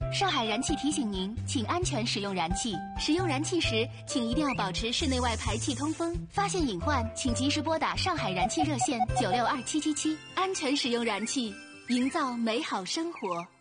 上海燃气提醒您，请安全使用燃气。使用燃气时，请一定要保持室内外排气通风。发现隐患，请及时拨打上海燃气热线962777。安全使用燃气，营造美好生活。